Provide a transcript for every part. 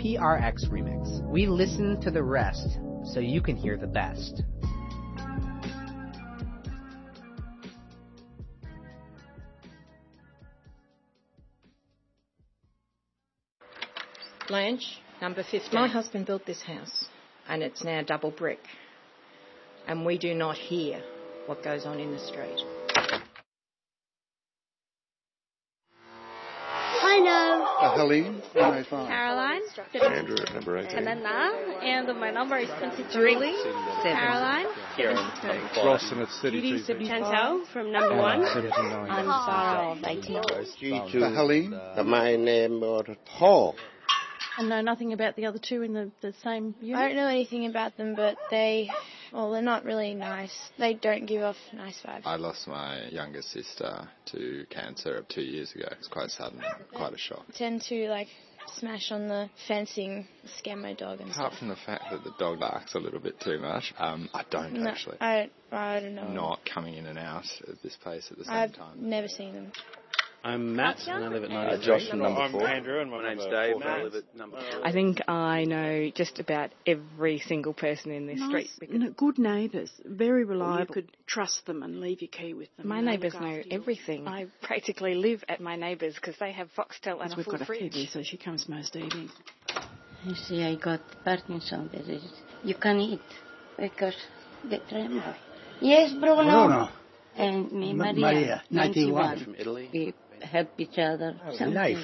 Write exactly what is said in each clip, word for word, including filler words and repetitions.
P R X remix. We listen to the rest so you can hear the best. Blanche, number fifteen. My husband built this house, and it's now double brick. And we do not hear what goes on in the street. Hello. Uh, Helene, Caroline. Andrew, number eighteen. Elena, and my number is twenty-three. Caroline. Ross, and it's thirty-two. Chantal from number one. I'm Sarah of eighteen. Uh, Helene. My name is Paul. I know nothing about the other two in the, the same unit. I don't know anything about them, but they, well, they're not really nice. They don't give off nice vibes. I lost my younger sister to cancer two years ago. It's quite sudden, quite a shock. I tend to, like, smash on the fencing, scare my dog and Apart stuff. from the fact that the dog barks a little bit too much, um, I don't no, actually. I, I don't know. Not coming in and out of this place at the same I've time. never seen them. I'm Matt, and I live at number uh, Josh from number I'm four. Andrew, and my, my name's Dave, and I live at number four. I think I know just about every single person in this nice, street. You know, good neighbours, very reliable. You could trust them and leave your key with them. My neighbours know everything. I practically live at my neighbours because they have Foxtel and a we've full got a fridge. Phoebe, so she comes most evenings. You see, I got Parkinson's disease. You can eat because they tremble. Yes, Bruno. Bruno. And me, M- Maria, Maria, ninety-one. From Italy. We help each other. Oh, life.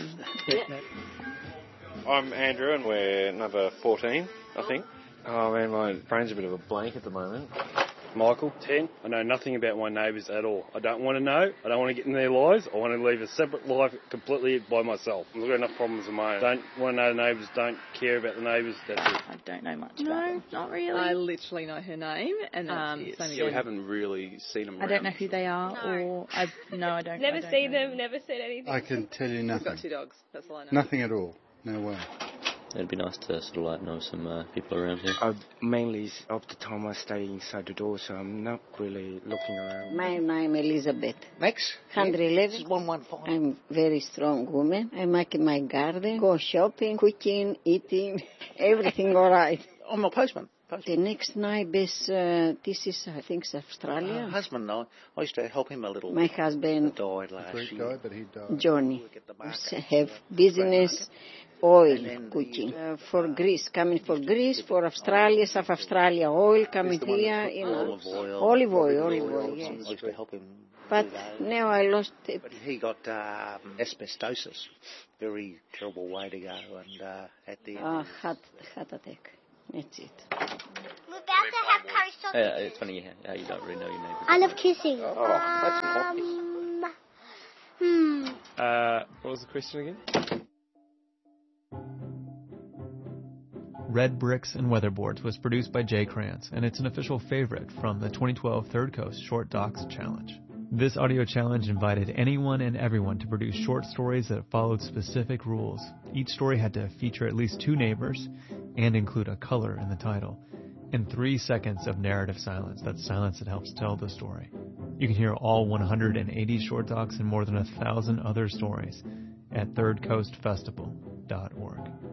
I'm Andrew, and we're number fourteen, I think. Oh man, my brain's a bit of a blank at the moment. Michael, ten. I know nothing about my neighbours at all. I don't want to know. I don't want to get in their lives. I want to live a separate life completely by myself. I've got enough problems of my own. Don't want to know the neighbours. Don't care about the neighbours. That's it. I don't know much no, about them. No, not really. I literally know her name, and that's um, it. Yeah, we haven't really seen them around. I don't know who they are, No. or I no, I don't. Never I don't seen know. them. Never said anything. I can tell you nothing. We've got two dogs. That's all I know. Nothing at all. No way. It'd be nice to sort of like know some uh, people around here. Uh, mainly of the time I stay inside the door, so I'm not really looking around. My name is Elizabeth. Max? one eleven. This is one one five. I'm very strong woman. I make my garden, go shopping, cooking, eating, everything all right. I'm a postman. The next neighbours, uh, this is, I think, Australia. Uh, husband, I, I used to help him a little. My husband, he died last Great year. guy, but he died. Johnny, have business, oil cooking. Uh, for Greece, coming for Greece, for Australia, South Australia, oil coming here, you know. Olive oil. Olive oil, olive oil, yes. I used to help him. But now I lost it. But he got um, asbestosis. Very terrible way to go. And uh, at the end. Uh, heart, heart attack. That's it. We're about to have curry sauce. Yeah, it's funny how you don't really know your neighbours. I love kissing. Oh, that's um, hmm. Uh, what was the question again? Red Bricks and Weatherboards was produced by Jay Krantz, and it's an official favorite from the twenty twelve Third Coast Short Docs Challenge. This audio challenge invited anyone and everyone to produce short stories that followed specific rules. Each story had to feature at least two neighbors and include a color in the title, and three seconds of narrative silence. That's silence that helps tell the story. You can hear all one hundred eighty short docs and more than a thousand other stories at third coast festival dot org.